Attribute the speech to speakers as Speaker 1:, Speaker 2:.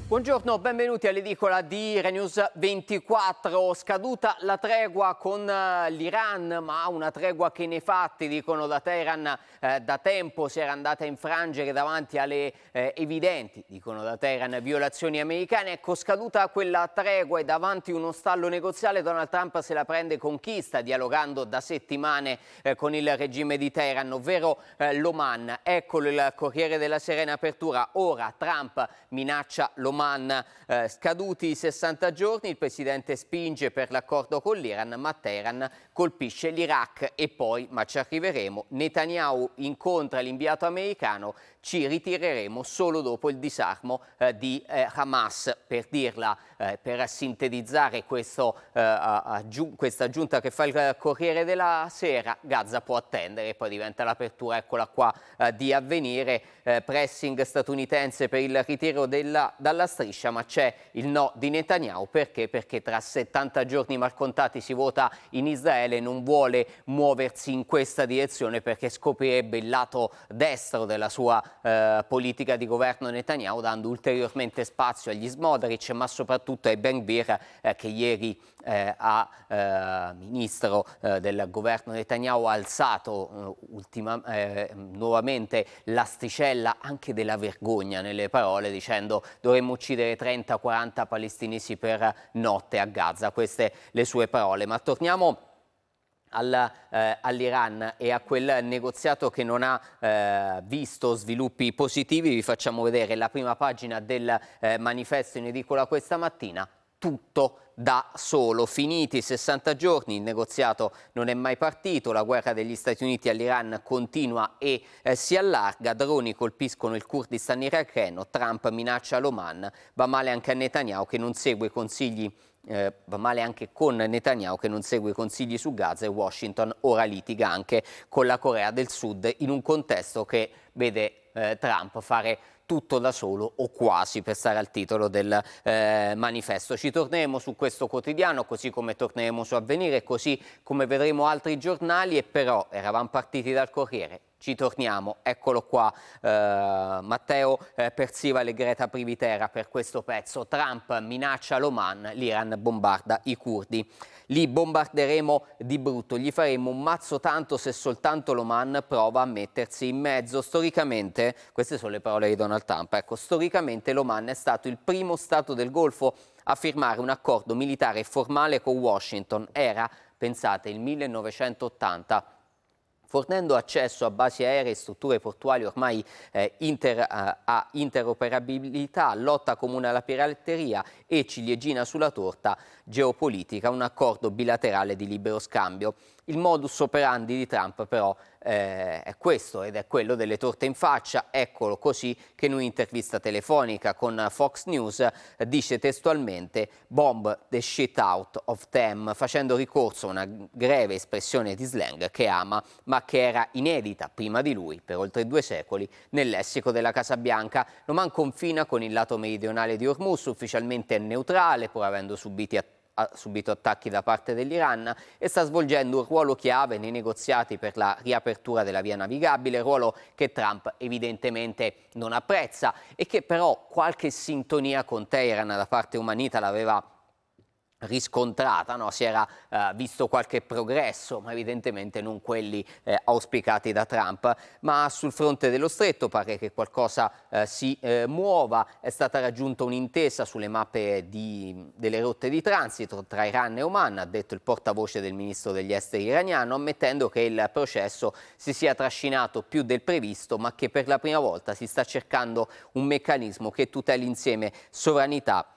Speaker 1: Buongiorno, benvenuti all'edicola di RaiNews 24. Scaduta la tregua con l'Iran, ma una tregua che nei fatti, dicono da Teheran, da tempo si era andata a infrangere davanti alle evidenti, dicono da Teheran, violazioni americane. Ecco, scaduta quella tregua e davanti uno stallo negoziale, Donald Trump se la prende con chi sta dialogando da settimane con il regime di Teheran, ovvero l'Oman. Eccolo il Corriere della Sera in apertura. Ora Trump minaccia l'Oman. Scaduti i 60 giorni, il presidente spinge per l'accordo con l'Iran, ma Teheran colpisce l'Iraq e poi, ma ci arriveremo, Netanyahu incontra l'inviato americano, ci ritireremo solo dopo il disarmo di Hamas. Per dirla, per sintetizzare questa aggiunta che fa il Corriere della Sera, Gaza può attendere, e poi diventa l'apertura, eccola qua, di Avvenire, pressing statunitense per il ritiro dalla striscia, ma c'è il no di Netanyahu. Perché? Perché tra 70 giorni malcontati si vota in Israele, non vuole muoversi in questa direzione perché scoprirebbe il lato destro della sua politica di governo Netanyahu, dando ulteriormente spazio agli Smotrich, ma soprattutto ai Ben Gvir, che ieri ministro del governo Netanyahu ha alzato nuovamente l'asticella anche della vergogna nelle parole, dicendo dovremmo uccidere 30-40 palestinesi per notte a Gaza. Queste le sue parole. Ma torniamo all'Iran e a quel negoziato che non ha visto sviluppi positivi. Vi facciamo vedere la prima pagina del manifesto in edicola questa mattina. Tutto da solo. Finiti i 60 giorni, il negoziato non è mai partito, la guerra degli Stati Uniti all'Iran continua e si allarga, droni colpiscono il Kurdistan iracheno, Trump minaccia l'Oman, va male anche a Netanyahu che non segue consigli. Va male anche con Netanyahu che non segue i consigli su Gaza, e Washington ora litiga anche con la Corea del Sud in un contesto che vede Trump fare tutto da solo o quasi, per stare al titolo del manifesto. Ci torneremo su questo quotidiano, così come torneremo su Avvenire, così come vedremo altri giornali, e però eravamo partiti dal Corriere. Ci torniamo, eccolo qua, Matteo Persival e Greta Privitera per questo pezzo. Trump minaccia l'Oman, l'Iran bombarda i curdi. Li bombarderemo di brutto, gli faremo un mazzo tanto se soltanto l'Oman prova a mettersi in mezzo. Storicamente, queste sono le parole di Donald Trump, ecco, storicamente l'Oman è stato il primo stato del Golfo a firmare un accordo militare formale con Washington. Era, pensate, il 1980. Fornendo accesso a basi aeree e strutture portuali ormai a interoperabilità, lotta comune alla pirateria e ciliegina sulla torta geopolitica, un accordo bilaterale di libero scambio. Il modus operandi di Trump però è questo, ed è quello delle torte in faccia. Eccolo così che in un'intervista telefonica con Fox News dice testualmente "bomb the shit out of them", facendo ricorso a una greve espressione di slang che ama, ma che era inedita prima di lui per oltre 2 secoli nel lessico della Casa Bianca. L'Oman confina con il lato meridionale di Hormuz, ufficialmente è neutrale pur avendo ha subito attacchi da parte dell'Iran, e sta svolgendo un ruolo chiave nei negoziati per la riapertura della via navigabile, ruolo che Trump evidentemente non apprezza e che però qualche sintonia con Teheran da parte omanita l'aveva riscontrata, no? Si era visto qualche progresso, ma evidentemente non quelli auspicati da Trump. Ma sul fronte dello stretto pare che qualcosa si muova. È stata raggiunta un'intesa sulle mappe delle rotte di transito tra Iran e Oman, ha detto il portavoce del ministro degli esteri iraniano, ammettendo che il processo si sia trascinato più del previsto, ma che per la prima volta si sta cercando un meccanismo che tuteli insieme sovranità